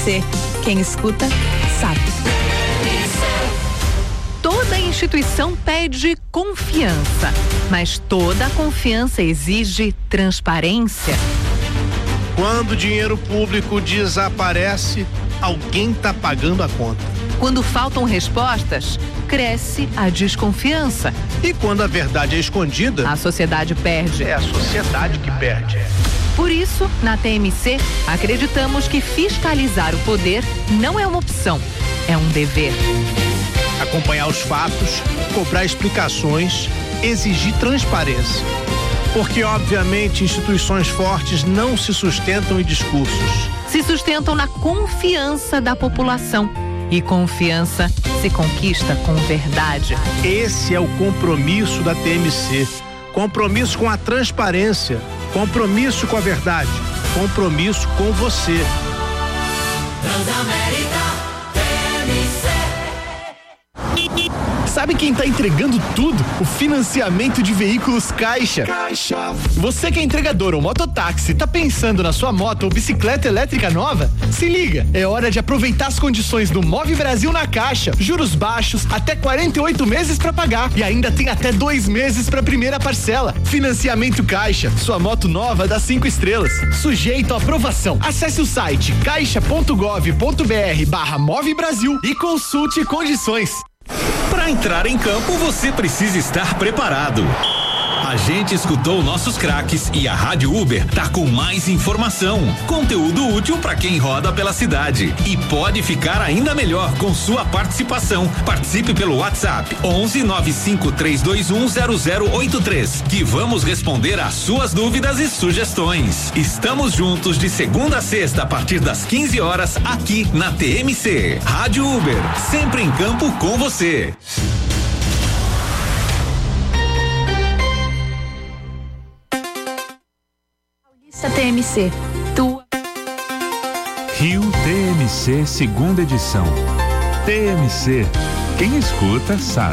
TMC. Quem escuta, sabe. Toda instituição pede confiança, mas toda confiança exige transparência. Quando o dinheiro público desaparece, alguém está pagando a conta. Quando faltam respostas, cresce a desconfiança. E quando a verdade é escondida, a sociedade perde. É a sociedade que perde. Por isso, na TMC, acreditamos que fiscalizar o poder não é uma opção, é um dever. Acompanhar os fatos, cobrar explicações, exigir transparência. Porque, obviamente, instituições fortes não se sustentam em discursos. Se sustentam na confiança da população. E confiança se conquista com verdade. Esse é o compromisso da TMC. Compromisso com a transparência. Compromisso com a verdade. Compromisso com você. Transamérica TMC. Sabe quem tá entregando tudo? O financiamento de veículos Caixa. Você que é entregador ou mototáxi, tá pensando na sua moto ou bicicleta elétrica nova? Se liga, é hora de aproveitar as condições do Move Brasil na Caixa. Juros baixos, até 48 meses pra pagar e ainda tem até 2 meses pra primeira parcela. Financiamento Caixa, sua moto nova dá 5 estrelas. Sujeito à aprovação. Acesse o site caixa.gov.br/Move Brasil e consulte condições. Para entrar em campo, você precisa estar preparado. A gente escutou nossos craques e a Rádio Uber tá com mais informação, conteúdo útil para quem roda pela cidade e pode ficar ainda melhor com sua participação. Participe pelo WhatsApp 11 95321 0083 que vamos responder às suas dúvidas e sugestões. Estamos juntos de segunda a sexta a partir das 15 horas aqui na TMC. Rádio Uber, sempre em campo com você. TMC, tua. Rio TMC, segunda edição. TMC, quem escuta sabe.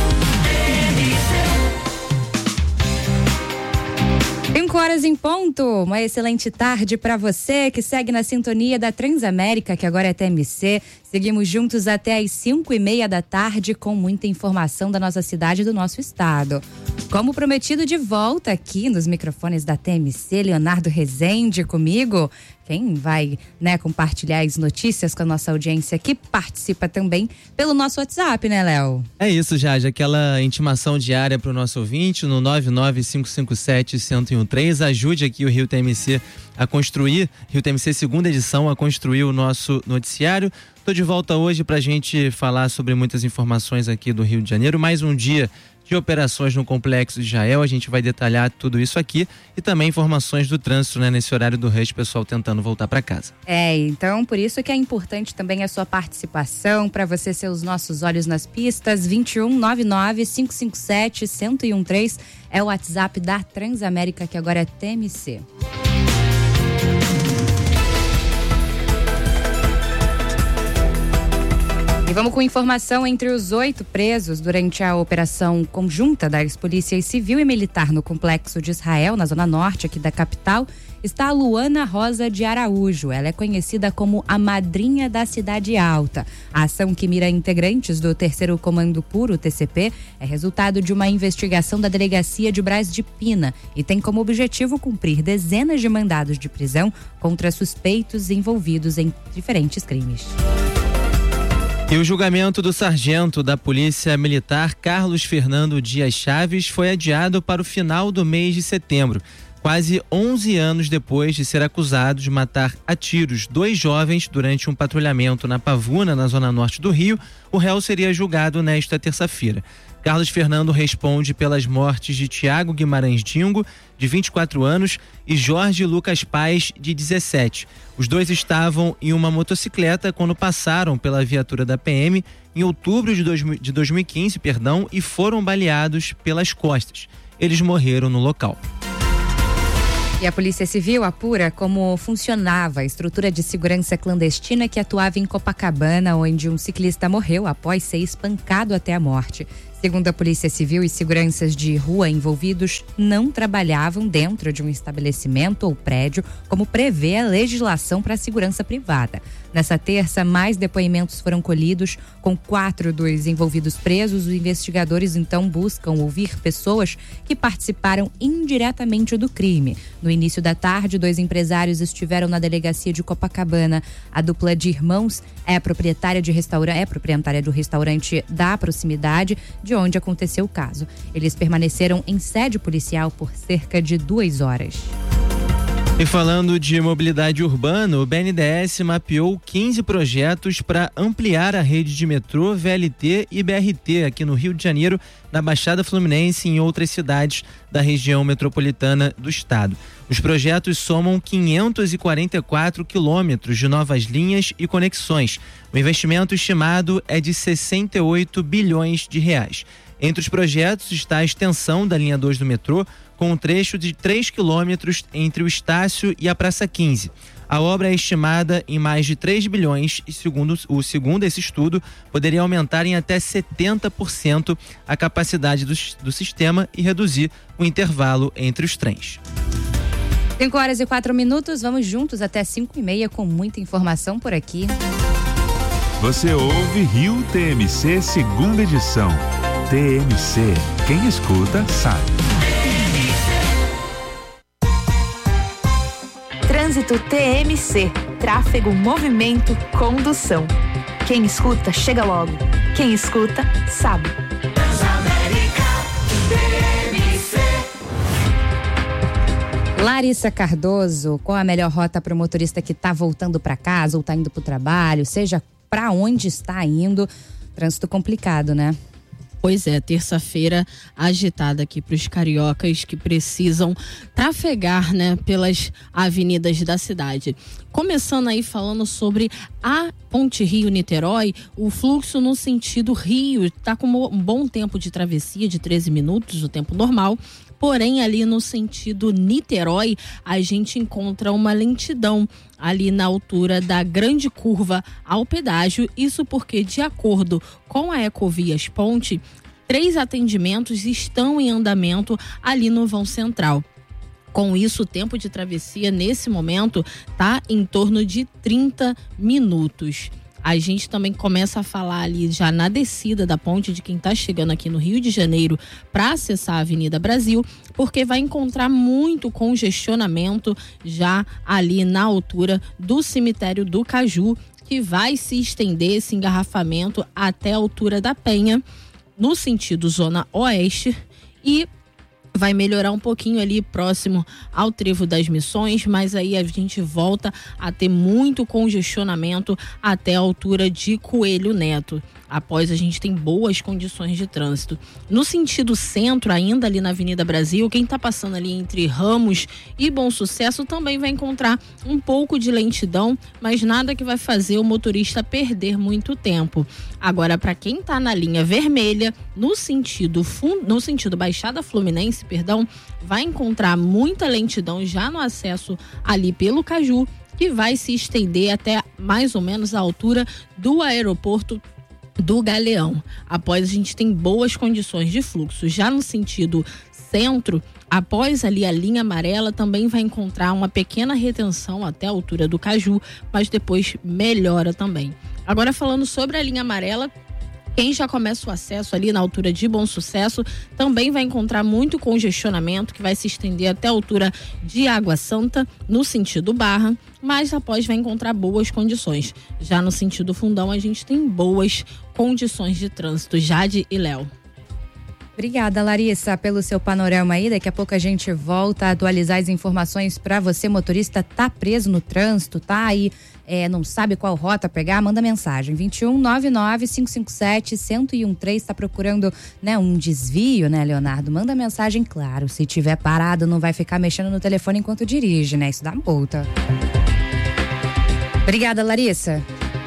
5 horas em ponto, uma excelente tarde para você que segue na sintonia da Transamérica, que agora é TMC. Seguimos juntos até às 5:30 da tarde com muita informação da nossa cidade e do nosso estado. Como prometido, de volta aqui nos microfones da TMC, Leonardo Rezende comigo. Quem vai, compartilhar as notícias com a nossa audiência que participa também pelo nosso WhatsApp, né, Léo? É isso, Jade, aquela intimação diária para o nosso ouvinte no 99557-1013. Ajude aqui o Rio TMC a construir, Rio TMC segunda edição, a construir o nosso noticiário. Estou de volta hoje para a gente falar sobre muitas informações aqui do Rio de Janeiro. Mais um dia de operações no Complexo de Israel, a gente vai detalhar tudo isso aqui e também informações do trânsito, nesse horário do rush, pessoal tentando voltar para casa. Então por isso que é importante também a sua participação, para você ser os nossos olhos nas pistas. 2199-557-1013 é o WhatsApp da Transamérica, que agora é TMC. E vamos com informação. Entre os 8 presos durante a operação conjunta das polícias civil e militar no Complexo de Israel, na zona norte aqui da capital, está a Luana Rosa de Araújo. Ela é conhecida como a madrinha da Cidade Alta. A ação, que mira integrantes do 3º Comando Puro, TCP, é resultado de uma investigação da Delegacia de Braz de Pina e tem como objetivo cumprir dezenas de mandados de prisão contra suspeitos envolvidos em diferentes crimes. E o julgamento do sargento da Polícia Militar, Carlos Fernando Dias Chaves, foi adiado para o final do mês de setembro. Quase 11 anos depois de ser acusado de matar a tiros 2 jovens durante um patrulhamento na Pavuna, na zona norte do Rio, o réu seria julgado nesta terça-feira. Carlos Fernando responde pelas mortes de Tiago Guimarães Dingo, de 24 anos, e Jorge Lucas Paes, de 17. Os dois estavam em uma motocicleta quando passaram pela viatura da PM em outubro de 2015, e foram baleados pelas costas. Eles morreram no local. E a Polícia Civil apura como funcionava a estrutura de segurança clandestina que atuava em Copacabana, onde um ciclista morreu após ser espancado até a morte. Segundo a Polícia Civil, os seguranças de rua envolvidos não trabalhavam dentro de um estabelecimento ou prédio, como prevê a legislação para a segurança privada. Nessa terça, mais depoimentos foram colhidos, com 4 dos envolvidos presos. Os investigadores então buscam ouvir pessoas que participaram indiretamente do crime. No início da tarde, 2 empresários estiveram na delegacia de Copacabana. A dupla de irmãos é proprietária do restaurante da proximidade de onde aconteceu o caso. Eles permaneceram em sede policial por cerca de 2 horas. E falando de mobilidade urbana, o BNDES mapeou 15 projetos para ampliar a rede de metrô, VLT e BRT aqui no Rio de Janeiro, na Baixada Fluminense e em outras cidades da região metropolitana do estado. Os projetos somam 544 quilômetros de novas linhas e conexões. O investimento estimado é de 68 bilhões de reais. Entre os projetos está a extensão da linha 2 do metrô, com um trecho de 3 quilômetros entre o Estácio e a Praça 15. A obra é estimada em mais de 3 bilhões e, segundo esse estudo, poderia aumentar em até 70% a capacidade do sistema e reduzir o intervalo entre os trens. 5 horas e 4 minutos, vamos juntos até 5h30 com muita informação por aqui. Você ouve Rio TMC, segunda edição. TMC, quem escuta sabe. Trânsito TMC, tráfego, movimento, condução. Quem escuta, chega logo. Quem escuta, sabe. Transamérica TMC. Larissa Cardoso, qual a melhor rota para o motorista que está voltando para casa ou está indo para o trabalho, seja para onde está indo? Trânsito complicado, né? Pois é, terça-feira agitada aqui para os cariocas que precisam trafegar, né, pelas avenidas da cidade. Começando aí falando sobre a Ponte Rio-Niterói, o fluxo no sentido Rio está com um bom tempo de travessia, de 13 minutos, o tempo normal. Porém, ali no sentido Niterói, a gente encontra uma lentidão ali na altura da grande curva ao pedágio. Isso porque, de acordo com a Ecovias Ponte, 3 atendimentos estão em andamento ali no vão central. Com isso, o tempo de travessia nesse momento está em torno de 30 minutos. A gente também começa a falar ali já na descida da ponte de quem está chegando aqui no Rio de Janeiro para acessar a Avenida Brasil, porque vai encontrar muito congestionamento já ali na altura do cemitério do Caju, que vai se estender esse engarrafamento até a altura da Penha, no sentido Zona Oeste, e vai melhorar um pouquinho ali próximo ao Trevo das Missões, mas aí a gente volta a ter muito congestionamento até a altura de Coelho Neto. Após a gente tem boas condições de trânsito. No sentido centro, ainda ali na Avenida Brasil, quem está passando ali entre Ramos e Bom Sucesso também vai encontrar um pouco de lentidão, mas nada que vai fazer o motorista perder muito tempo. Agora, para quem está na linha vermelha, no sentido Baixada Fluminense, vai encontrar muita lentidão já no acesso ali pelo Caju, que vai se estender até mais ou menos a altura do aeroporto do Galeão. Após a gente tem boas condições de fluxo. Já no sentido centro, após ali a linha amarela, também vai encontrar uma pequena retenção até a altura do Caju, mas depois melhora também. Agora, falando sobre a linha amarela, quem já começa o acesso ali na altura de Bom Sucesso também vai encontrar muito congestionamento, que vai se estender até a altura de Água Santa, no sentido Barra, mas após vai encontrar boas condições. Já no sentido Fundão, a gente tem boas condições de trânsito. Jade e Léo. Obrigada, Larissa, pelo seu panorama aí. Daqui a pouco a gente volta a atualizar as informações para você, motorista. Tá preso no trânsito, tá aí, não sabe qual rota pegar? Manda mensagem. 2199-557-1013. Tá procurando, né, um desvio, né, Leonardo? Manda mensagem, claro. Se tiver parado, não vai ficar mexendo no telefone enquanto dirige, né? Isso dá multa. Obrigada, Larissa.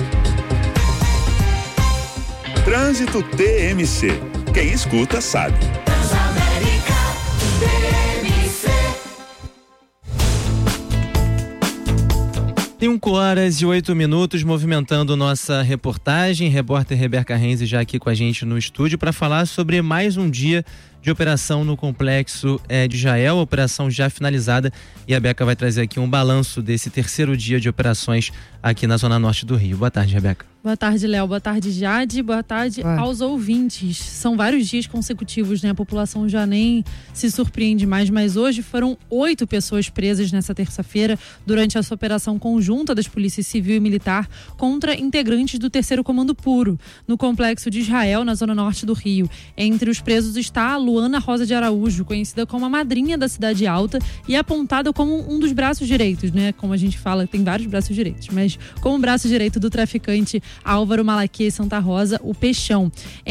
Trânsito TMC. Quem escuta sabe. Transamérica TMC. 5h08, movimentando nossa reportagem. Repórter Rebeca Renzi já aqui com a gente no estúdio para falar sobre mais um dia de operação no complexo de Jael, operação já finalizada, e a Beca vai trazer aqui um balanço desse terceiro dia de operações aqui na Zona Norte do Rio. Boa tarde, Rebeca. Boa tarde, Léo. Boa tarde, Jade. Boa tarde aos ouvintes. São vários dias consecutivos, né? A população já nem se surpreende mais, mas hoje foram 8 pessoas presas nessa terça-feira durante essa operação conjunta das polícias civil e militar contra integrantes do 3º Comando Puro, no complexo de Israel, na Zona Norte do Rio. Entre os presos está a Luana Rosa de Araújo, conhecida como a madrinha da Cidade Alta e apontada como um dos braços direitos, né? Como a gente fala, tem vários braços direitos, mas como braço direito do traficante Álvaro Malaquias Santa Rosa, o Peixão.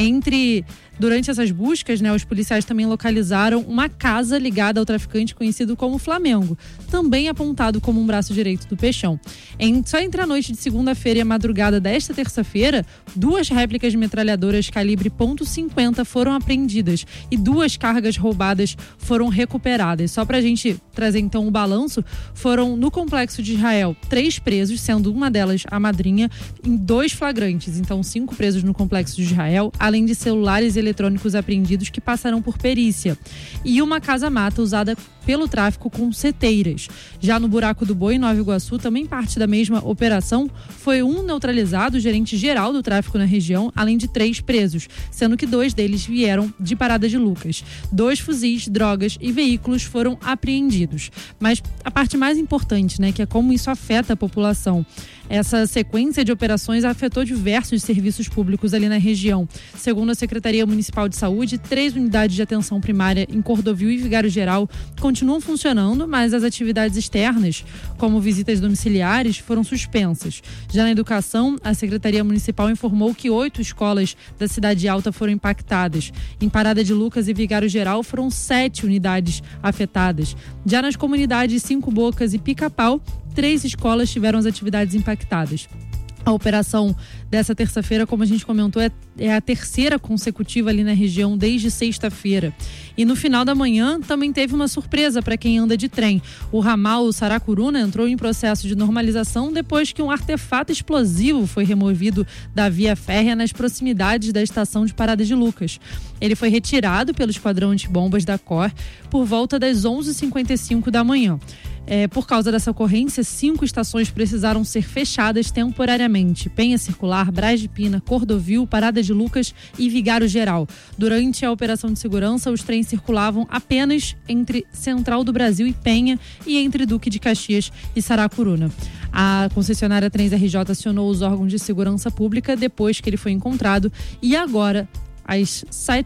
Durante essas buscas, né, os policiais também localizaram uma casa ligada ao traficante conhecido como Flamengo, também apontado como um braço direito do Peixão. Só entre a noite de segunda-feira e a madrugada desta terça-feira, 2 réplicas de metralhadoras calibre .50 foram apreendidas e 2 cargas roubadas foram recuperadas. Só pra gente trazer então o balanço, foram no complexo de Israel 3 presos, sendo uma delas a madrinha, em 2 flagrantes. Então 5 presos no complexo de Israel, além de celulares eletrônicos apreendidos que passarão por perícia. E uma casa-mata usada pelo tráfico com seteiras. Já no Buraco do Boi, em Nova Iguaçu, também parte da mesma operação, foi um neutralizado, o gerente geral do tráfico na região, além de 3 presos, sendo que 2 deles vieram de Parada de Lucas. 2 fuzis, drogas e veículos foram apreendidos. Mas a parte mais importante, né, que é como isso afeta a população. Essa sequência de operações afetou diversos serviços públicos ali na região. Segundo a Secretaria Municipal de Saúde, 3 unidades de atenção primária em Cordovil e Vigário Geral continuam funcionando, mas as atividades externas, como visitas domiciliares, foram suspensas. Já na educação, a Secretaria Municipal informou que 8 escolas da Cidade Alta foram impactadas. Em Parada de Lucas e Vigário Geral, foram 7 unidades afetadas. Já nas comunidades 5 Bocas e Pica-Pau, 3 escolas tiveram as atividades impactadas. A operação dessa terça-feira, como a gente comentou, é a terceira consecutiva ali na região desde sexta-feira. E no final da manhã também teve uma surpresa para quem anda de trem. O ramal Saracuruna entrou em processo de normalização depois que um artefato explosivo foi removido da via férrea nas proximidades da estação de Parada de Lucas. Ele foi retirado pelo esquadrão antibombas da COR por volta das 11h55 da manhã. Por causa dessa ocorrência, 5 estações precisaram ser fechadas temporariamente: Penha Circular, Braz de Pina, Cordovil, Parada de Lucas e Vigário Geral. Durante a operação de segurança, os trens circulavam apenas entre Central do Brasil e Penha e entre Duque de Caxias e Saracuruna. A concessionária Trens RJ acionou os órgãos de segurança pública depois que ele foi encontrado e agora, às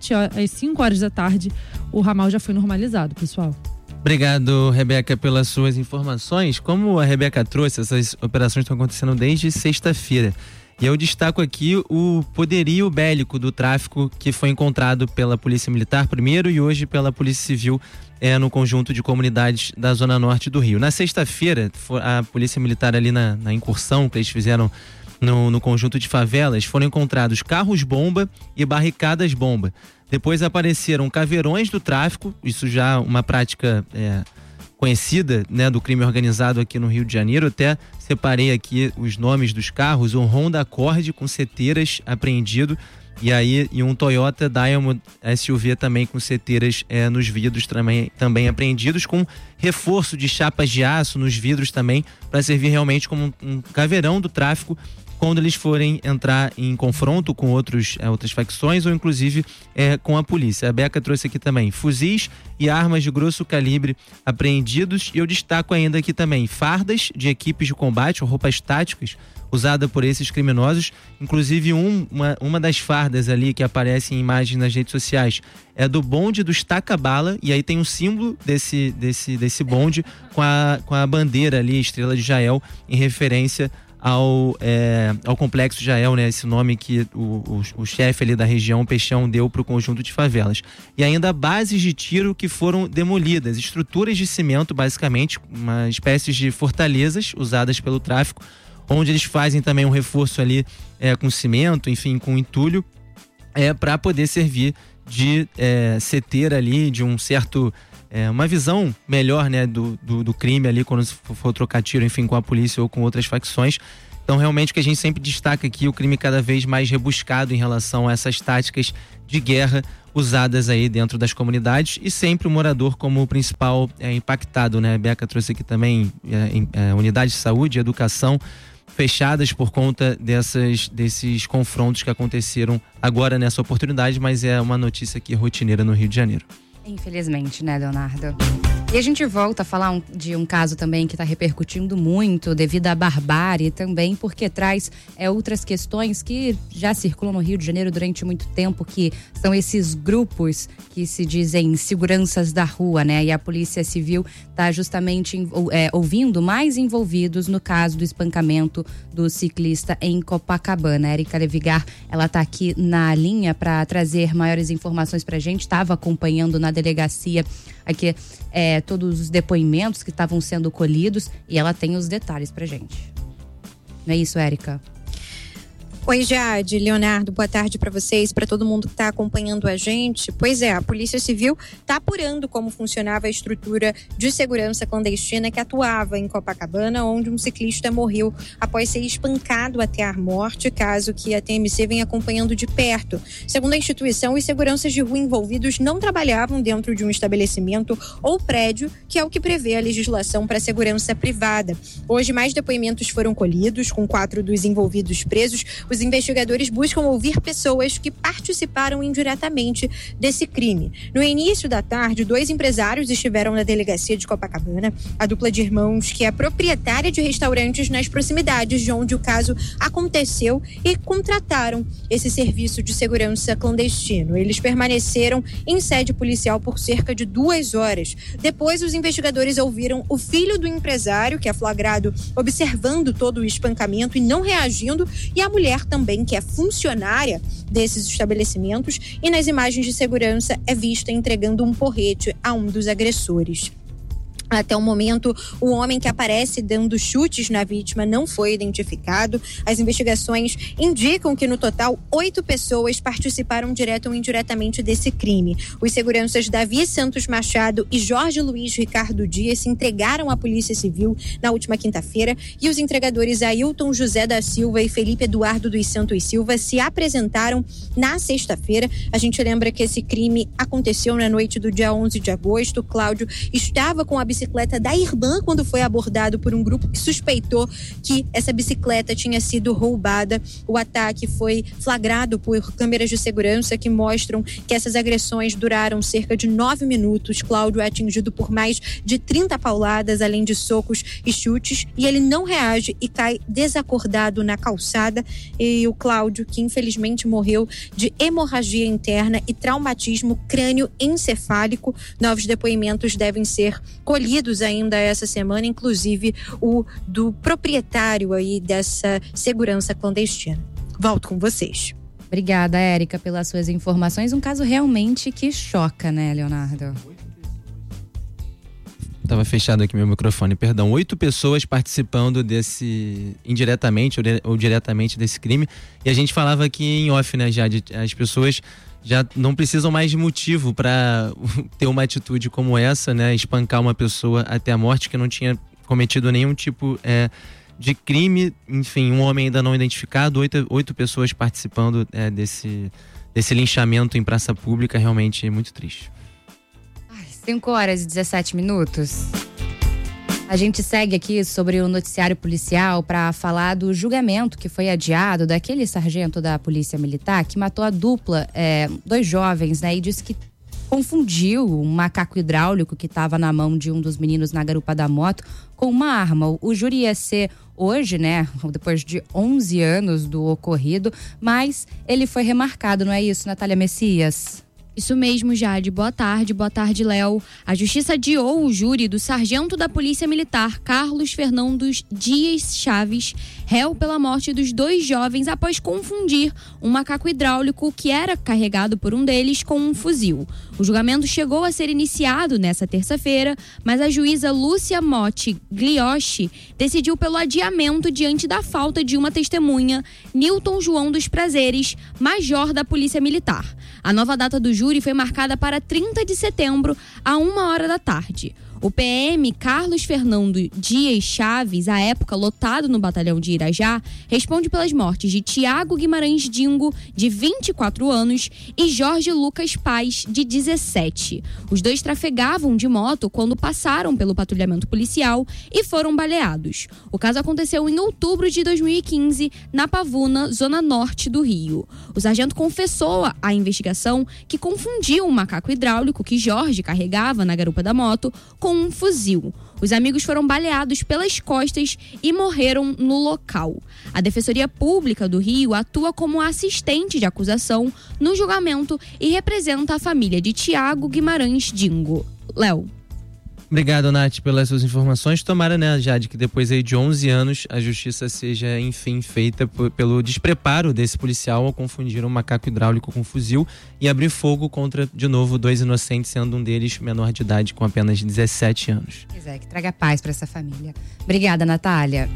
5 horas da tarde, o ramal já foi normalizado, pessoal. Obrigado, Rebeca, pelas suas informações. Como a Rebeca trouxe, essas operações estão acontecendo desde sexta-feira. E eu destaco aqui o poderio bélico do tráfico que foi encontrado pela Polícia Militar primeiro e hoje pela Polícia Civil no conjunto de comunidades da Zona Norte do Rio. Na sexta-feira, a Polícia Militar ali na incursão que eles fizeram no conjunto de favelas, foram encontrados carros-bomba e barricadas-bomba. Depois apareceram caveirões do tráfico, isso já uma prática conhecida, né, do crime organizado aqui no Rio de Janeiro. Até separei aqui os nomes dos carros: um Honda Accord com seteiras apreendido, e um Toyota Diamond SUV também com seteiras nos vidros também apreendidos, com reforço de chapas de aço nos vidros também, para servir realmente como um caveirão do tráfico quando eles forem entrar em confronto com outras facções ou inclusive com a polícia. A Beca trouxe aqui também fuzis e armas de grosso calibre apreendidos, e eu destaco ainda aqui também fardas de equipes de combate ou roupas táticas usada por esses criminosos. Inclusive uma das fardas ali que aparece em imagens nas redes sociais é do bonde do Estaca-Bala, e aí tem um símbolo desse bonde com a bandeira ali, Estrela de Jael, em referência ao complexo Jael, né? Esse nome que o chefe ali da região, o Peixão, deu para o conjunto de favelas. E ainda bases de tiro que foram demolidas, estruturas de cimento, basicamente, uma espécie de fortalezas usadas pelo tráfico, onde eles fazem também um reforço ali com cimento, enfim, com entulho, para poder servir de seteira ali, de um certo uma visão melhor, né, do crime ali quando for trocar tiro, enfim, com a polícia ou com outras facções. Então, realmente, o que a gente sempre destaca aqui, o crime cada vez mais rebuscado em relação a essas táticas de guerra usadas aí dentro das comunidades e sempre o morador como o principal impactado, né? A Beca trouxe aqui também unidades de saúde e educação fechadas por conta desses confrontos que aconteceram agora nessa oportunidade, mas é uma notícia aqui rotineira no Rio de Janeiro. Infelizmente, né, Leonardo? E a gente volta a falar de um caso também que está repercutindo muito devido à barbárie também, porque traz outras questões que já circulam no Rio de Janeiro durante muito tempo, que são esses grupos que se dizem seguranças da rua, né? E a Polícia Civil está justamente ouvindo mais envolvidos no caso do espancamento do ciclista em Copacabana. A Érica Levigar, ela está aqui na linha para trazer maiores informações para a gente. Estava acompanhando na delegacia aqui todos os depoimentos que estavam sendo colhidos e ela tem os detalhes pra gente. Não é isso, Érica? Oi, Jade, Leonardo, boa tarde para vocês, para todo mundo que está acompanhando a gente. Pois é, a Polícia Civil está apurando como funcionava a estrutura de segurança clandestina que atuava em Copacabana, onde um ciclista morreu após ser espancado até a morte, caso que a TMC vem acompanhando de perto. Segundo a instituição, os seguranças de rua envolvidos não trabalhavam dentro de um estabelecimento ou prédio, que é o que prevê a legislação para a segurança privada. Hoje, mais depoimentos foram colhidos, com 4 dos envolvidos presos. Os investigadores buscam ouvir pessoas que participaram indiretamente desse crime. No início da tarde, 2 empresários estiveram na delegacia de Copacabana. A dupla de irmãos, que é proprietária de restaurantes nas proximidades de onde o caso aconteceu, e contrataram esse serviço de segurança clandestino. Eles permaneceram em sede policial por cerca de 2 horas. Depois, os investigadores ouviram o filho do empresário, que é flagrado observando todo o espancamento e não reagindo, e a mulher também, que é funcionária desses estabelecimentos, e nas imagens de segurança é vista entregando um porrete a um dos agressores. Até o momento, o homem que aparece dando chutes na vítima não foi identificado. As investigações indicam que, no total, 8 pessoas participaram direto ou indiretamente desse crime. Os seguranças Davi Santos Machado e Jorge Luiz Ricardo Dias se entregaram à Polícia Civil na última quinta-feira, e os entregadores Ailton José da Silva e Felipe Eduardo dos Santos Silva se apresentaram na sexta-feira. A gente lembra que esse crime aconteceu na noite do dia 11 de agosto. Cláudio estava com a bicicleta da irmã quando foi abordado por um grupo que suspeitou que essa bicicleta tinha sido roubada. O ataque foi flagrado por câmeras de segurança que mostram que essas agressões duraram cerca de 9 minutos. Cláudio é atingido por mais de 30 pauladas, além de socos e chutes, e ele não reage e cai desacordado na calçada. E o Cláudio, que infelizmente morreu de hemorragia interna e traumatismo crânioencefálico. Novos depoimentos devem ser colhidos ainda essa semana, inclusive o do proprietário aí dessa segurança clandestina. Volto com vocês. Obrigada, Érica, pelas suas informações. Um caso realmente que choca, né, Leonardo? Estava fechado aqui meu microfone, perdão. 8 pessoas participando indiretamente ou diretamente desse crime. E a gente falava aqui em off, né, Jade? As pessoas já não precisam mais de motivo para ter uma atitude como essa, né? Espancar uma pessoa até a morte que não tinha cometido nenhum tipo de crime. Enfim, um homem ainda não identificado, 8 pessoas participando desse linchamento em praça pública, realmente muito triste. 5h17. A gente segue aqui sobre o noticiário policial para falar do julgamento que foi adiado daquele sargento da Polícia Militar que matou a dupla, 2 jovens, né? E disse que confundiu um macaco hidráulico que estava na mão de um dos meninos na garupa da moto com uma arma. O júri ia ser hoje, né? Depois de 11 anos do ocorrido, mas ele foi remarcado, não é isso, Natália Messias? Isso mesmo, Jade. Boa tarde, Léo. A Justiça adiou o júri do sargento da Polícia Militar, Carlos Fernando Dias Chaves, réu pela morte dos 2 jovens após confundir um macaco hidráulico que era carregado por um deles com um fuzil. O julgamento chegou a ser iniciado nesta terça-feira, mas a juíza Lúcia Motti Glioshi decidiu pelo adiamento diante da falta de uma testemunha, Nilton João dos Prazeres, major da Polícia Militar. A nova data do júri foi marcada para 30 de setembro, a 1h da tarde. O PM Carlos Fernando Dias Chaves, à época lotado no batalhão de Irajá, responde pelas mortes de Tiago Guimarães Dingo, de 24 anos, e Jorge Lucas Paz, de 17. Os dois trafegavam de moto quando passaram pelo patrulhamento policial e foram baleados. O caso aconteceu em outubro de 2015, na Pavuna, zona norte do Rio. O sargento confessou à investigação que confundiu um macaco hidráulico que Jorge carregava na garupa da moto com um fuzil. Os amigos foram baleados pelas costas e morreram no local. A Defensoria Pública do Rio atua como assistente de acusação no julgamento e representa a família de Tiago Guimarães Dingo. Léo. Obrigado, Nath, pelas suas informações. Tomara, né, Jade, que depois aí de 11 anos a justiça seja, enfim, feita pelo despreparo desse policial ao confundir um macaco hidráulico com fuzil e abrir fogo contra, de novo, 2 inocentes, sendo um deles menor de idade com apenas 17 anos. Pois é, que traga paz para essa família. Obrigada, Natália.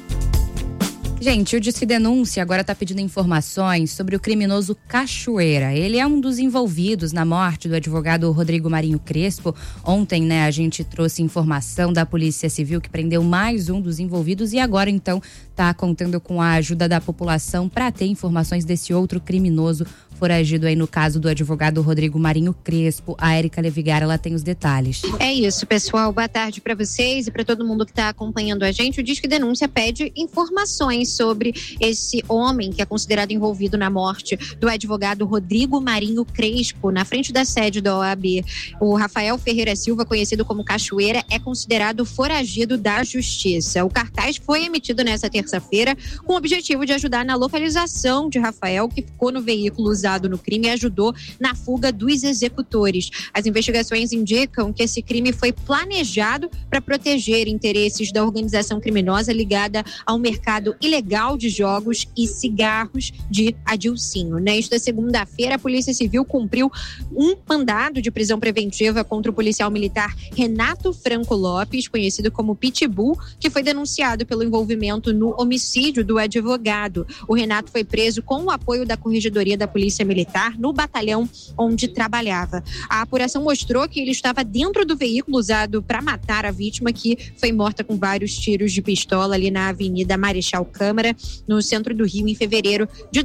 Gente, o Disque Denúncia agora está pedindo informações sobre o criminoso Cachoeira. Ele é um dos envolvidos na morte do advogado Rodrigo Marinho Crespo. Ontem, né, a gente trouxe informação da Polícia Civil que prendeu mais um dos envolvidos e agora, então, está contando com a ajuda da população para ter informações desse outro criminoso foragido aí no caso do advogado Rodrigo Marinho Crespo. A Érica Levigar, ela tem os detalhes. É isso, pessoal. Boa tarde para vocês e para todo mundo que está acompanhando a gente. O Disque Denúncia pede informações sobre esse homem que é considerado envolvido na morte do advogado Rodrigo Marinho Crespo, na frente da sede da OAB. O Rafael Ferreira Silva, conhecido como Cachoeira, é considerado foragido da Justiça. O cartaz foi emitido nesta terça-feira com o objetivo de ajudar na localização de Rafael, que ficou no veículo usado no crime e ajudou na fuga dos executores. As investigações indicam que esse crime foi planejado para proteger interesses da organização criminosa ligada ao mercado ilegal de jogos e cigarros de Adilcinho. Nesta segunda-feira, a Polícia Civil cumpriu um mandado de prisão preventiva contra o policial militar Renato Franco Lopes, conhecido como Pitbull, que foi denunciado pelo envolvimento no homicídio do advogado. O Renato foi preso com o apoio da Corregedoria da Polícia Militar no batalhão onde trabalhava. A apuração mostrou que ele estava dentro do veículo usado para matar a vítima, que foi morta com vários tiros de pistola ali na Avenida Marechal Câmara, no centro do Rio, em fevereiro de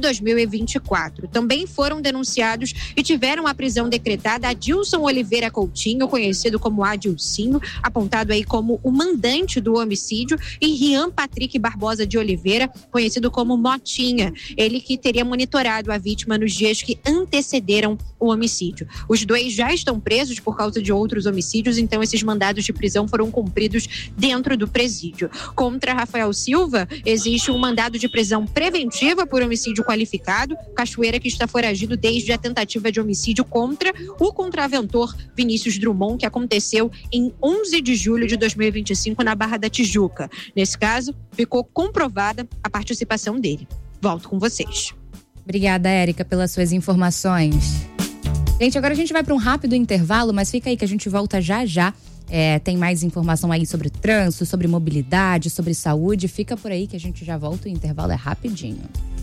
2024. Também foram denunciados e tiveram a prisão decretada Adilson Oliveira Coutinho, conhecido como Adilcinho, apontado aí como o mandante do homicídio, e Rian Patrick Barbosa de Oliveira, conhecido como Motinha, ele que teria monitorado a vítima nos dias que antecederam o homicídio. Os dois já estão presos por causa de outros homicídios, então esses mandados de prisão foram cumpridos dentro do presídio. Contra Rafael Silva, existe um mandado de prisão preventiva por homicídio qualificado. Cachoeira, que está foragido desde a tentativa de homicídio contra o contraventor Vinícius Drummond, que aconteceu em 11 de julho de 2025 na Barra da Tijuca. Nesse caso, ficou comprovada a participação dele. Volto com vocês. Obrigada, Érica, pelas suas informações. Gente, agora a gente vai para um rápido intervalo, mas fica aí que a gente volta já já. Tem mais informação aí sobre trânsito, sobre mobilidade, sobre saúde. Fica por aí que a gente já volta. O intervalo é rapidinho.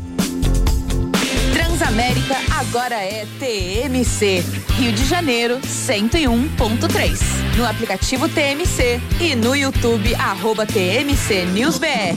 Transamérica agora é TMC. Rio de Janeiro, 101.3. No aplicativo TMC e no YouTube, @TMC NewsBR.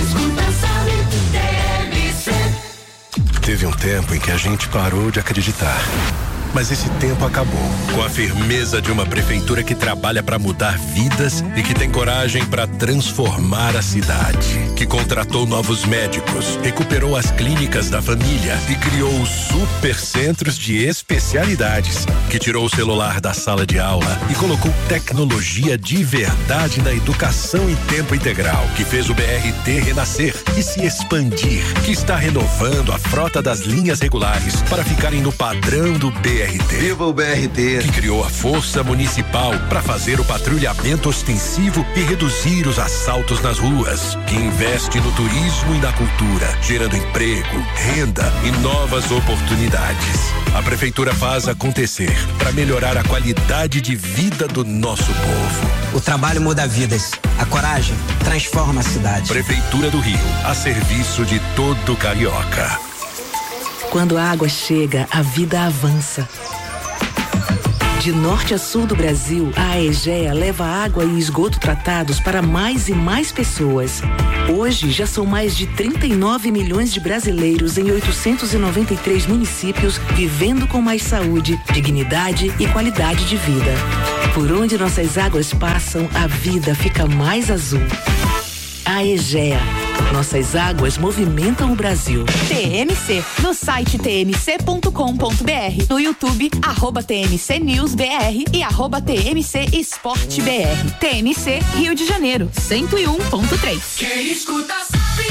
Teve um tempo em que a gente parou de acreditar. Mas esse tempo acabou. Com a firmeza de uma prefeitura que trabalha para mudar vidas e que tem coragem para transformar a cidade. Que contratou novos médicos, recuperou as clínicas da família e criou os supercentros de especialidades. Que tirou o celular da sala de aula e colocou tecnologia de verdade na educação em tempo integral. Que fez o BRT renascer e se expandir. Que está renovando a frota das linhas regulares para ficarem no padrão do BRT. Viva o BRT! Que criou a Força Municipal para fazer o patrulhamento ostensivo e reduzir os assaltos nas ruas. Que investe no turismo e na cultura, gerando emprego, renda e novas oportunidades. A prefeitura faz acontecer para melhorar a qualidade de vida do nosso povo. O trabalho muda vidas. A coragem transforma a cidade. Prefeitura do Rio, a serviço de todo carioca. Quando a água chega, a vida avança. De norte a sul do Brasil, a Aegea leva água e esgoto tratados para mais e mais pessoas. Hoje, já são mais de 39 milhões de brasileiros em 893 municípios vivendo com mais saúde, dignidade e qualidade de vida. Por onde nossas águas passam, a vida fica mais azul. Aegea. Nossas águas movimentam o Brasil. TMC, no site tmc.com.br, no YouTube, @TMCNewsBR e @TMCEsporteBR. TMC Rio de Janeiro, 101.3. Quem escuta sabe.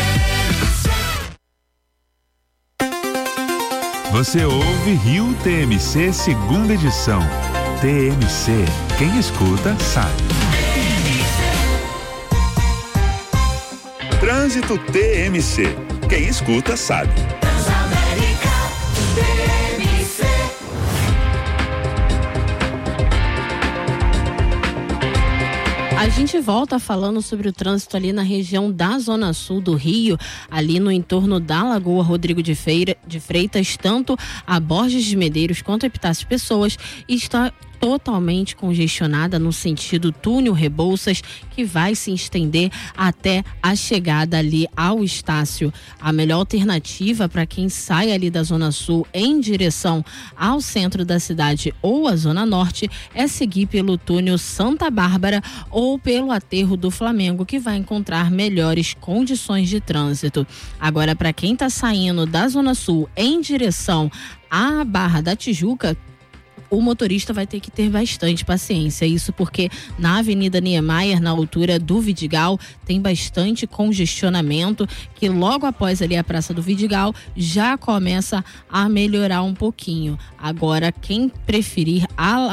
Você ouve Rio TMC, segunda edição. TMC, quem escuta sabe. Trânsito TMC. Quem escuta sabe. Transamérica TMC. A gente volta falando sobre o trânsito ali na região da Zona Sul do Rio, ali no entorno da Lagoa Rodrigo de Freitas, tanto a Borges de Medeiros quanto a Epitácio Pessoas, está totalmente congestionada no sentido túnel Rebouças, que vai se estender até a chegada ali ao Estácio. A melhor alternativa para quem sai ali da Zona Sul em direção ao centro da cidade ou a Zona Norte é seguir pelo túnel Santa Bárbara ou pelo aterro do Flamengo, que vai encontrar melhores condições de trânsito. Agora, para quem está saindo da Zona Sul em direção à Barra da Tijuca, o motorista vai ter que ter bastante paciência. Isso porque na Avenida Niemeyer, na altura do Vidigal, tem bastante congestionamento, que logo após ali a Praça do Vidigal já começa a melhorar um pouquinho. Agora, quem preferir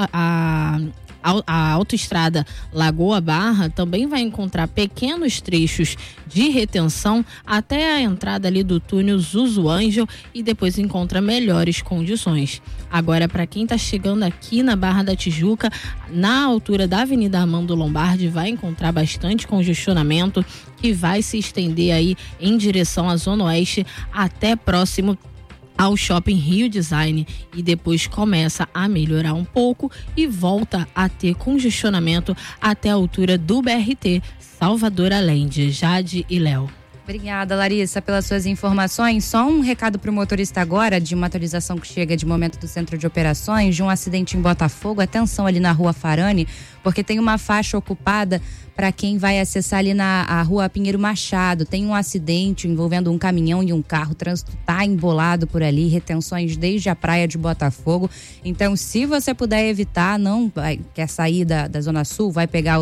a autoestrada Lagoa Barra também vai encontrar pequenos trechos de retenção até a entrada ali do túnel Zuzu Ângel e depois encontra melhores condições. Agora, para quem está chegando aqui na Barra da Tijuca, na altura da Avenida Armando Lombardi, vai encontrar bastante congestionamento que vai se estender aí em direção à Zona Oeste até próximo ao Shopping Rio Design e depois começa a melhorar um pouco e volta a ter congestionamento até a altura do BRT Salvador Allende. Jade e Léo. Obrigada, Larissa, pelas suas informações. Só um recado para o motorista agora, de uma atualização que chega de momento do Centro de Operações, de um acidente em Botafogo. Atenção ali na Rua Farane, porque tem uma faixa ocupada para quem vai acessar ali na Rua Pinheiro Machado. Tem um acidente envolvendo um caminhão e um carro. O trânsito tá embolado por ali, retenções desde a praia de Botafogo. Então, se você puder evitar, quer sair da Zona Sul, vai pegar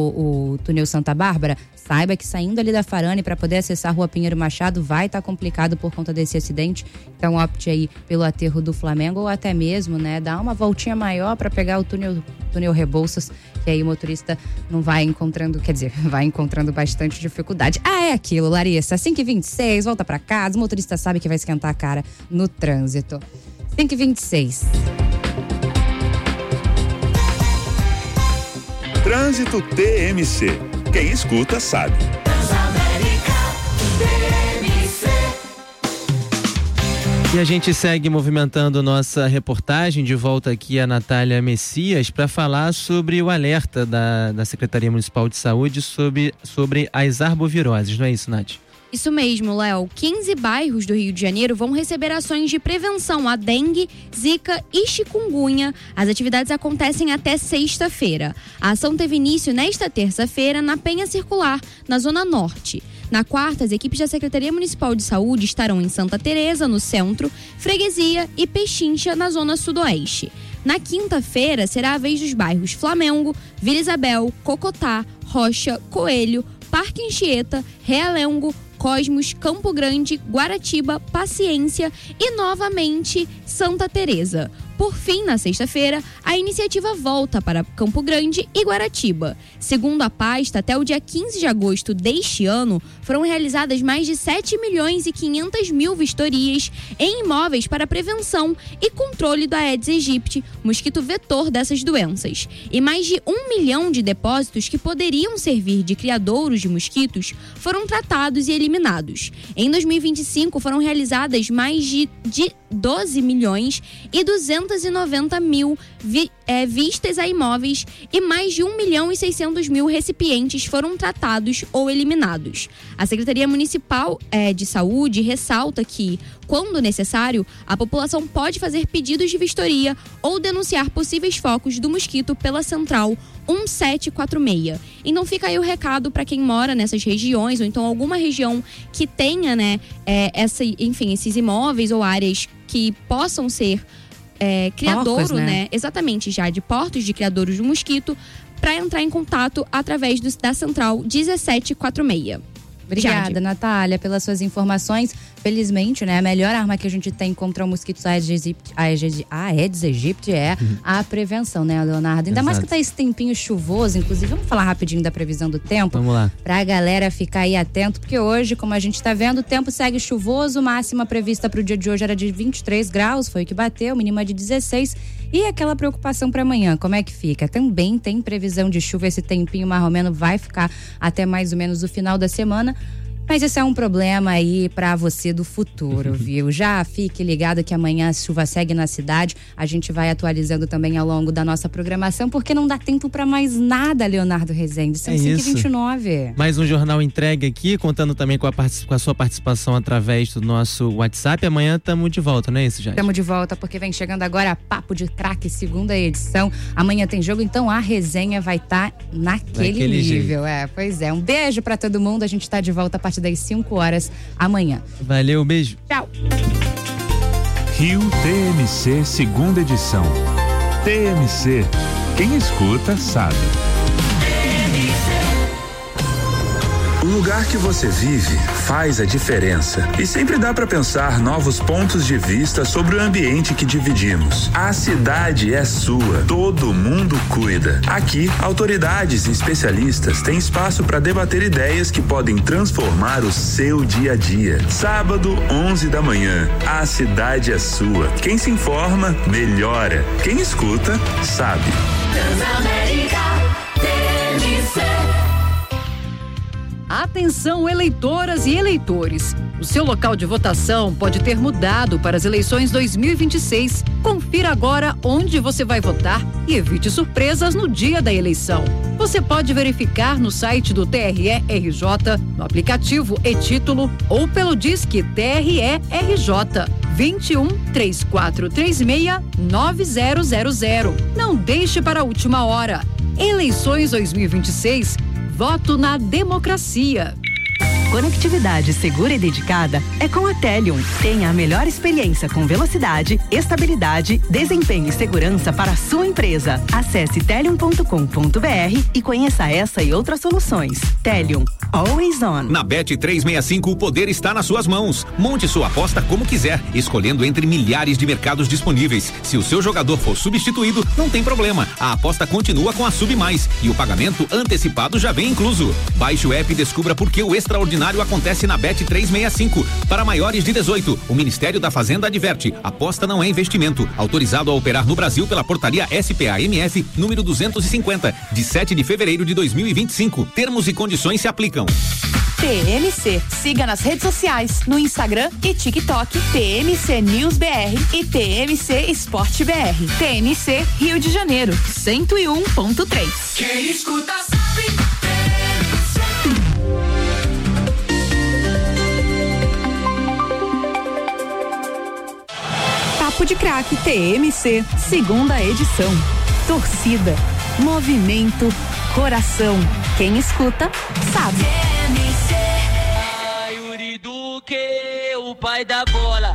o túnel Santa Bárbara, saiba que saindo ali da Farane para poder acessar a Rua Pinheiro Machado vai estar complicado por conta desse acidente. Então opte aí pelo aterro do Flamengo ou até mesmo, dá uma voltinha maior para pegar o túnel Rebouças, que aí o motorista não vai encontrando, vai encontrando bastante dificuldade. É aquilo, Larissa, 5h26, volta para casa, o motorista sabe que vai esquentar a cara no trânsito. 5h26. Trânsito TMC. Quem escuta sabe. Transamérica TMC. E a gente segue movimentando nossa reportagem. De volta aqui a Natália Messias para falar sobre o alerta da Secretaria Municipal de Saúde sobre as arboviroses. Não é isso, Nath? Isso mesmo, Léo. 15 bairros do Rio de Janeiro vão receber ações de prevenção à dengue, zika e chikungunya. As atividades acontecem até sexta-feira. A ação teve início nesta terça-feira na Penha Circular, na Zona Norte. Na quarta, as equipes da Secretaria Municipal de Saúde estarão em Santa Teresa, no centro, Freguesia e Pechincha, na Zona Sudoeste. Na quinta-feira, será a vez dos bairros Flamengo, Vila Isabel, Cocotá, Rocha, Coelho, Parque Anchieta, Realengo, Cosmos, Campo Grande, Guaratiba, Paciência e, novamente, Santa Teresa. Por fim, na sexta-feira, a iniciativa volta para Campo Grande e Guaratiba. Segundo a pasta, até o dia 15 de agosto deste ano, foram realizadas mais de 7.500.000 vistorias em imóveis para prevenção e controle do Aedes aegypti, mosquito vetor dessas doenças. E mais de 1 milhão de depósitos que poderiam servir de criadouros de mosquitos foram tratados e eliminados. Em 2025, foram realizadas mais de 12.290.000 vistas a imóveis e mais de 1.600.000 recipientes foram tratados ou eliminados. A Secretaria Municipal de Saúde ressalta que, quando necessário, a população pode fazer pedidos de vistoria ou denunciar possíveis focos do mosquito pela central 1746. Então fica aí o recado para quem mora nessas regiões ou então alguma região que tenha, esses imóveis ou áreas que possam ser criadouro, Porcos, né? Exatamente, já de portos de criadouros do mosquito, para entrar em contato através da central 1746. Obrigada, Jade. Natália, pelas suas informações. Felizmente, né, a melhor arma que a gente tem contra o mosquito Aedes aegypti é a prevenção, né, Leonardo? Ainda mais que tá esse tempinho chuvoso, inclusive, vamos falar rapidinho da previsão do tempo? Vamos lá. Pra galera ficar aí atento, porque hoje, como a gente tá vendo, o tempo segue chuvoso, máxima prevista pro dia de hoje era de 23 graus, foi o que bateu, mínima de 16. E aquela preocupação para amanhã, como é que fica? Também tem previsão de chuva, esse tempinho mais ou menos vai ficar até mais ou menos o final da semana. Mas esse é um problema aí pra você do futuro, viu? Já fique ligado que amanhã a chuva segue na cidade. A gente vai atualizando também ao longo da nossa programação, porque não dá tempo pra mais nada, Leonardo Rezende. São 5h29. Mais um jornal entregue aqui, contando também com a sua participação através do nosso WhatsApp. Amanhã estamos de volta, não é isso, Jade? Estamos de volta, porque vem chegando agora Papo de Craque, segunda edição. Amanhã tem jogo, então a resenha vai estar naquele nível. Pois é. Um beijo pra todo mundo. A gente tá de volta a partir das 5 horas amanhã. Valeu, beijo. Tchau. Rio TMC, segunda edição. TMC, quem escuta sabe. O lugar que você vive faz a diferença e sempre dá para pensar novos pontos de vista sobre o ambiente que dividimos. A cidade é sua, todo mundo cuida. Aqui, autoridades e especialistas têm espaço para debater ideias que podem transformar o seu dia a dia. Sábado, 11 da manhã, a cidade é sua. Quem se informa, melhora. Quem escuta, sabe. Transamérica TMC. Atenção, eleitoras e eleitores. O seu local de votação pode ter mudado para as eleições 2026. Confira agora onde você vai votar e evite surpresas no dia da eleição. Você pode verificar no site do TRE-RJ, no aplicativo e-Título ou pelo Disque TRE-RJ 21-3436-9000. Não deixe para a última hora. Eleições 2026. Voto na democracia. Conectividade segura e dedicada é com a Telium. Tenha a melhor experiência com velocidade, estabilidade, desempenho e segurança para a sua empresa. Acesse telium.com.br e conheça essa e outras soluções. Telium, always on. Na Bet365 o poder está nas suas mãos. Monte sua aposta como quiser, escolhendo entre milhares de mercados disponíveis. Se o seu jogador for substituído, não tem problema. A aposta continua com a Sub Mais e o pagamento antecipado já vem incluso. Baixe o app e descubra por que o extraordinário acontece na Bet365. Para maiores de 18, o Ministério da Fazenda adverte: aposta não é investimento. Autorizado a operar no Brasil pela portaria SPA-MF número 250, de 7 de fevereiro de 2025. Termos e condições se aplicam. TMC. Siga nas redes sociais, no Instagram e TikTok, TMC News BR e TMC Esporte BR. TMC Rio de Janeiro, 101.3. Quem escuta sabe. Papo de Craque TMC, segunda edição. Torcida, movimento, coração. Quem escuta, sabe. Ai, Yuri Duque, o pai da bola.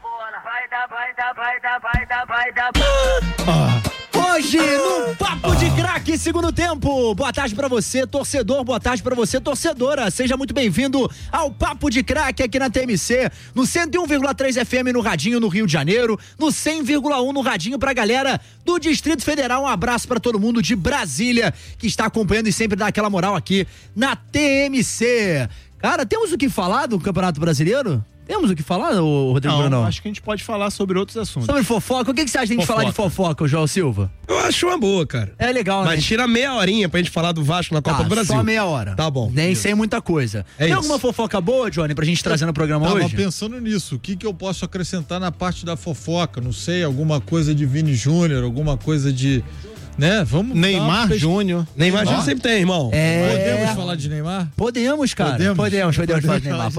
Vai da bola. Hoje, no Papo de Craque, segundo tempo. Boa tarde pra você, torcedor. Boa tarde pra você, torcedora. Seja muito bem-vindo ao Papo de Craque aqui na TMC, no 101,3 FM no Radinho, no Rio de Janeiro, no 100,1 no Radinho pra galera do Distrito Federal. Um abraço pra todo mundo de Brasília que está acompanhando e sempre dá aquela moral aqui na TMC. Cara, temos o que falar do Campeonato Brasileiro? Temos o que falar, Rodrigo Brunão? Acho que a gente pode falar sobre outros assuntos. Sobre fofoca? O que você acha de a gente falar de fofoca, João Silva? Eu acho uma boa, cara. É legal, né? Mas tira meia horinha pra gente falar do Vasco na Copa do Brasil. Só meia hora. Tá bom. Nem sem muita coisa. Tem alguma fofoca boa, Johnny, pra gente trazer no programa hoje? Tava pensando nisso. O que eu posso acrescentar na parte da fofoca? Não sei, alguma coisa de Vini Júnior, alguma coisa de... Né? Vamos Neymar Júnior. Neymar Júnior sempre tem, irmão. Podemos falar de Neymar? Podemos, cara. Podemos falar de Neymar.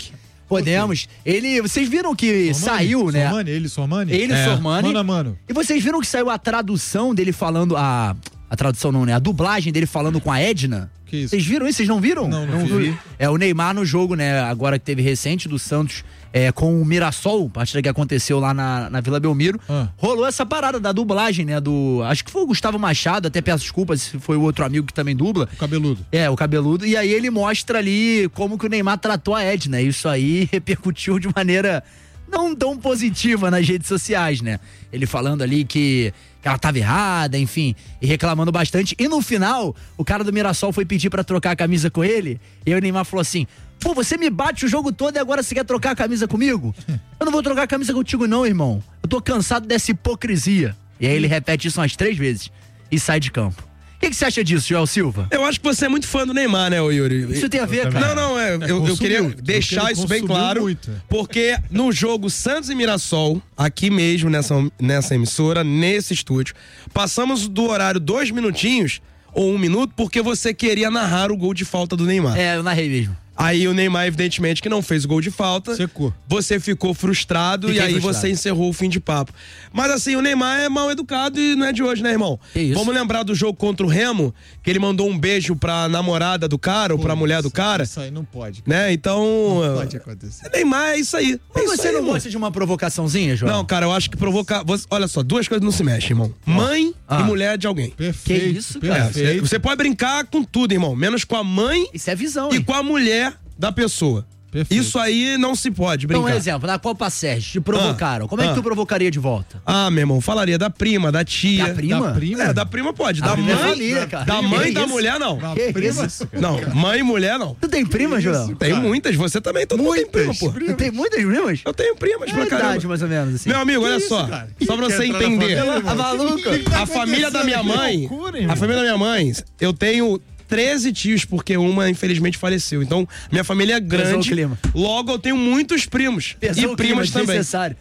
Podemos. Vocês viram que saiu, né? Sormani? Sormani. Mano a mano. E vocês viram que saiu a tradução dele falando, a tradução não, né? A dublagem dele falando com a Edna. Que isso? Vocês viram isso? Vocês não viram? Não vi. É o Neymar no jogo, né? Agora que teve recente do Santos com o Mirassol, partida que aconteceu lá na Vila Belmiro. Rolou essa parada da dublagem, né? Acho que foi o Gustavo Machado, até peço desculpas se foi o outro amigo que também dubla. O Cabeludo. O Cabeludo. E aí ele mostra ali como que o Neymar tratou a Edna. Isso aí repercutiu de maneira não tão positiva nas redes sociais, né? Ele falando ali que ela tava errada, enfim, e reclamando bastante. E no final, o cara do Mirassol foi pedir pra trocar a camisa com ele, e aí o Neymar falou assim: pô, você me bate o jogo todo e agora você quer trocar a camisa comigo? Eu não vou trocar a camisa contigo não, irmão. Eu tô cansado dessa hipocrisia. E aí ele repete isso umas 3 vezes e sai de campo. O que você acha disso, Joel Silva? Eu acho que você é muito fã do Neymar, né, Yuri? Isso tem a ver, cara? Não, eu queria deixar isso bem claro, porque no jogo Santos e Mirassol, aqui mesmo nessa emissora, nesse estúdio, passamos do horário 2 minutinhos ou 1 minuto, porque você queria narrar o gol de falta do Neymar. Eu narrei mesmo. Aí o Neymar, evidentemente, que não fez o gol de falta. Secou. Você ficou frustrado e aí você encerrou o fim de papo. Mas assim, o Neymar é mal educado e não é de hoje, né, irmão? Vamos lembrar do jogo contra o Remo, que ele mandou um beijo pra namorada do cara ou pra mulher do cara. Isso aí não pode. Né? Então... Não pode acontecer. Neymar é isso aí. Mas você não gosta de uma provocaçãozinha, João? Não, cara, eu acho que provocar... Olha só, 2 coisas não se mexem, irmão. Mãe e mulher de alguém. Perfeito. Que isso, cara? Você pode brincar com tudo, irmão. Menos com a mãe... Isso é visão, E hein? com a mulher da pessoa. Perfeito. Isso aí não se pode brincar. Então, um exemplo, na Copa Sérgio, te provocaram. Como é que tu provocaria de volta? Meu irmão, falaria da prima, da tia. Da prima? Da prima? Da prima pode. Da prima mãe, família, cara. da mãe e da isso? mulher, não. Que prima? isso? Não, mãe e mulher, não. Tu tem prima, João? Tem muitas, você também, todo mundo tem prima, pô. Tu tem muitas primas? Eu tenho primas pra caramba. Idade, mais ou menos, assim. Meu amigo, olha isso, só. cara? Só pra você entender. A maluca. A família da minha mãe, a família da minha mãe, eu tenho 13 tios, porque uma infelizmente faleceu. Então, minha família é grande. Logo, eu tenho muitos primos. E primas também.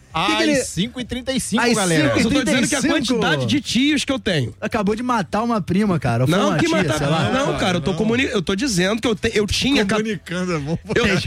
Às 5h35, galera. Eu só tô dizendo que a quantidade de tios que eu tenho. Acabou de matar uma prima, cara. Não, que matar. Não, cara, eu tô dizendo que eu tinha. Comunicando, é bom.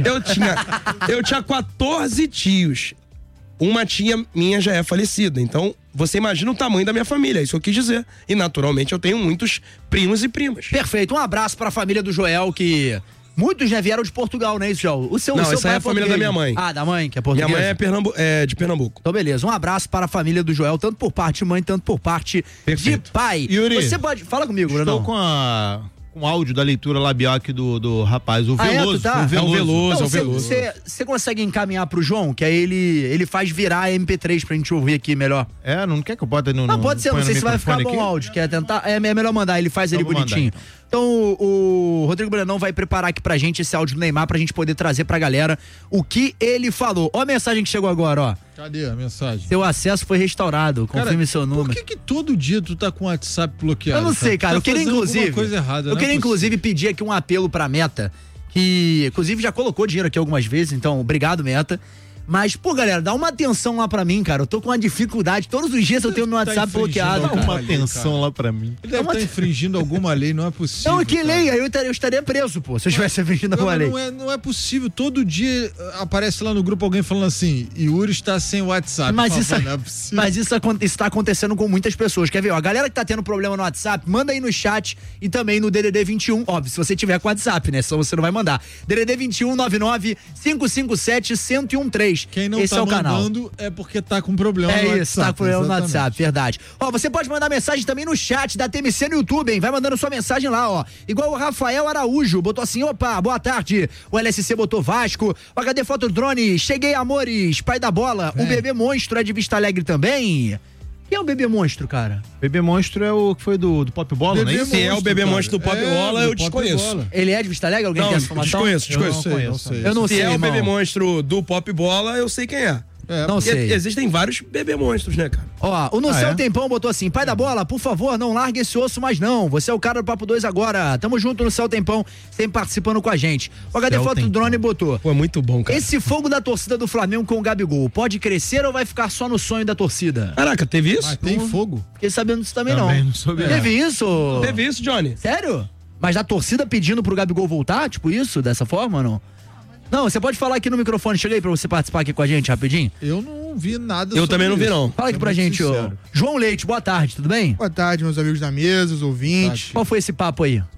Eu tinha 14 tios. Uma tia minha já é falecida. Então, você imagina o tamanho da minha família. É isso que eu quis dizer. E, naturalmente, eu tenho muitos primos e primas. Perfeito. Um abraço pra família do Joel, que... Muitos já vieram de Portugal, né, Joel? O seu essa pai é a família da minha mãe. Da mãe, que é portuguesa. Minha mãe é de Pernambuco. Então, beleza. Um abraço para a família do Joel, tanto por parte de mãe, tanto por parte de pai. Yuri, você pode... Fala comigo, Bruno. Estou com o áudio da leitura labial aqui do rapaz, o Veloso. É o Veloso. Você consegue encaminhar pro João, que aí ele faz virar MP3 pra gente ouvir aqui melhor? Não quer que eu bota no... Não, pode ser, não sei se vai ficar bom o áudio. Quer tentar? É melhor mandar, ele faz ali bonitinho. Então o Rodrigo Brandão vai preparar aqui pra gente esse áudio do Neymar pra gente poder trazer pra galera o que ele falou. Ó a mensagem que chegou agora, ó. Cadê a mensagem? Seu acesso foi restaurado, confirme seu número. Por que todo dia tu tá com o WhatsApp bloqueado? Eu não sei, cara. Eu queria inclusive... coisa errada, eu queria inclusive pedir aqui um apelo pra Meta, que inclusive já colocou dinheiro aqui algumas vezes, então obrigado, Meta. Mas, pô, galera, dá uma atenção lá pra mim, cara. Eu tô com uma dificuldade. Todos os dias eu tenho meu WhatsApp bloqueado. Dá uma atenção lá pra mim. Ele deve estar infringindo alguma lei, não é possível. Não, que lei? Aí eu estaria preso, pô, se eu estivesse infringindo alguma lei. Não é possível. Todo dia aparece lá no grupo alguém falando assim: Yuri está sem WhatsApp. Mas isso está acontecendo com muitas pessoas. Quer ver? Ó, a galera que tá tendo problema no WhatsApp, manda aí no chat e também no DDD 21. Óbvio, se você tiver com WhatsApp, né? Senão você não vai mandar. DDD 21 99 557 1013. Quem não esse tá é o canal. mandando é porque tá com problema no WhatsApp. É isso, tá com problema no WhatsApp, verdade. Ó, você pode mandar mensagem também no chat da TMC no YouTube, hein? Vai mandando sua mensagem lá, ó. Igual o Rafael Araújo, botou assim: opa, boa tarde. O LSC botou Vasco. O HD Foto Drone, cheguei, amores, pai da bola. O bebê monstro é de Vista Alegre também. Quem é o bebê monstro, cara? Bebê monstro é o que foi do Pop Bola, não é isso? Se é o bebê monstro do Pop Bola, eu desconheço. Ele é de Vista Alegre? Alguém Não, tem essa informação? desconheço. Eu não sei, Se é o irmão. bebê monstro do Pop Bola, eu sei quem é. Não sei. Existem vários bebê monstros, né, cara? Ó, o No Céu Tempão botou assim: pai da bola, por favor, não largue esse osso mais não. Você é o cara do Papo 2 agora. Tamo junto no Céu Tempão, sempre participando com a gente. O HD Foto do Drone botou. Pô, é muito bom, cara. Esse fogo da torcida do Flamengo com o Gabigol pode crescer ou vai ficar só no sonho da torcida? Caraca, teve isso? Tem fogo. Fiquei sabendo disso também Não soube. Teve isso? Teve isso, Johnny? Sério? Mas da torcida pedindo pro Gabigol voltar? Tipo isso? Dessa forma ou não? Não, você pode falar aqui no microfone. Chega aí pra você participar aqui com a gente rapidinho. Eu não vi nada Eu também não vi, não. Fala aqui pra gente, ô. João Leite, boa tarde, tudo bem? Boa tarde, meus amigos da mesa, os ouvintes. Qual foi esse papo aí?